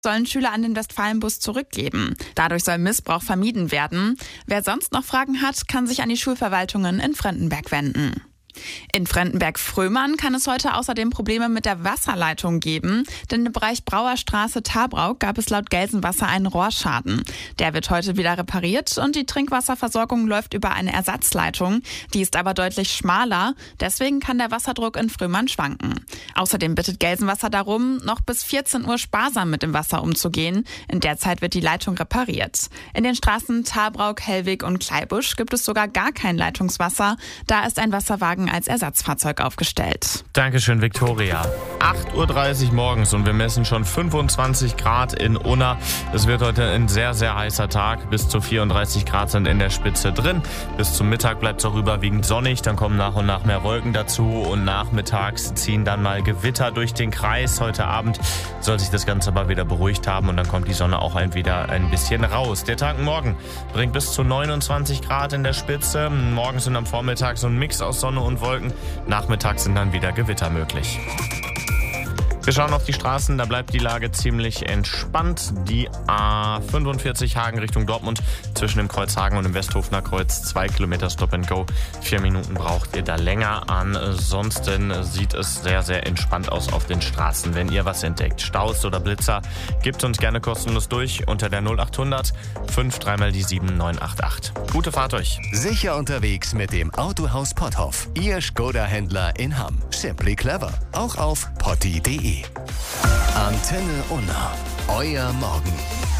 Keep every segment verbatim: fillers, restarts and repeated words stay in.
sollen Schüler an den Westfalenbus zurückgeben. Dadurch soll Missbrauch vermieden werden. Wer sonst noch Fragen hat, kann sich an die Schulverwaltungen in Frendenberg wenden. In Frendenberg-Fröhmann kann es heute außerdem Probleme mit der Wasserleitung geben, denn im Bereich Brauerstraße-Tabrau gab es laut Gelsenwasser einen Rohrschaden. Der wird heute wieder repariert und die Trinkwasserversorgung läuft über eine Ersatzleitung. Die ist aber deutlich schmaler, deswegen kann der Wasserdruck in Fröhmann schwanken. Außerdem bittet Gelsenwasser darum, noch bis vierzehn Uhr sparsam mit dem Wasser umzugehen. In der Zeit wird die Leitung repariert. In den Straßen Tabrau, Hellwig und Kleibusch gibt es sogar gar kein Leitungswasser. Da ist ein Wasserwagen als Ersatzfahrzeug aufgestellt. Dankeschön, Viktoria. acht Uhr dreißig morgens und wir messen schon fünfundzwanzig Grad in Unna. Es wird heute ein sehr, sehr heißer Tag. Bis zu vierunddreißig Grad sind in der Spitze drin. Bis zum Mittag bleibt es auch überwiegend sonnig. Dann kommen nach und nach mehr Wolken dazu und nachmittags ziehen dann mal Gewitter durch den Kreis. Heute Abend soll sich das Ganze aber wieder beruhigt haben und dann kommt die Sonne auch ein wieder ein bisschen raus. Der Tag morgen bringt bis zu neunundzwanzig Grad in der Spitze. Morgens und am Vormittag so ein Mix aus Sonne und Wolken. Nachmittags sind dann wieder Gewitter möglich. Wir schauen auf die Straßen, da bleibt die Lage ziemlich entspannt. Die A fünfundvierzig Hagen Richtung Dortmund zwischen dem Kreuz Hagen und dem Westhofener Kreuz. Zwei Kilometer Stop and Go. Vier Minuten braucht ihr da länger. Ansonsten sieht es sehr, sehr entspannt aus auf den Straßen. Wenn ihr was entdeckt, Staus oder Blitzer, gebt uns gerne kostenlos durch unter der null achthundert fünf dreimal die sieben neun acht acht. Gute Fahrt euch. Sicher unterwegs mit dem Autohaus Potthoff. Ihr Skoda-Händler in Hamm. Simply clever. Auch auf potti punkt de. Antenne Unna. Euer Morgen.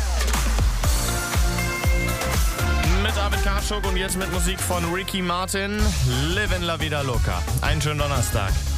Mit David Karschuk und jetzt mit Musik von Ricky Martin. Livin' La Vida Loca. Einen schönen Donnerstag.